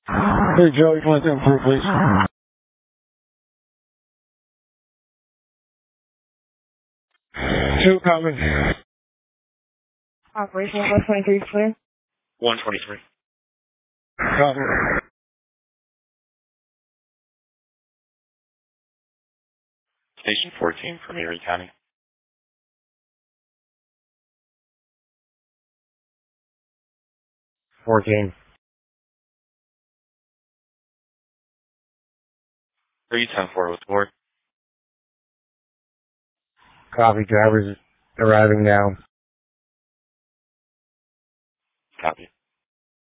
Hey, Joey, can I come through, please? 2 coming. Operation 123 clear. 123. Copy. Station 14 from Erie County. 14. 310-4 with board. Copy, drivers arriving now. Copy.